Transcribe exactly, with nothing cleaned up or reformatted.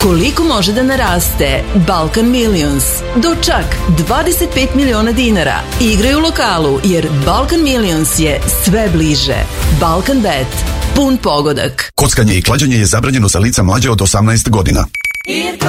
Koliko može da naraste Balkan Millions? Do čak dvadeset pet miliona dinara. Igraj u lokalu jer Balkan Millions je sve bliže. Balkan Bet. Pun pogodak. Kockanje i klađenje je zabranjeno za lica mlađe od osamnaest godina. Irko